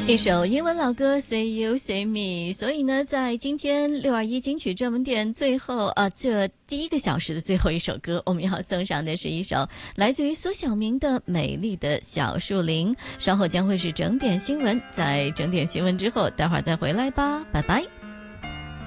一首英文老歌 Say You Say Me， 所以呢，在今天621金曲专门店最后这第一个小时的最后一首歌，我们要送上的是一首来自于苏小明的《美丽的小树林》。稍后将会是整点新闻，在整点新闻之后，待会儿再回来吧，拜拜。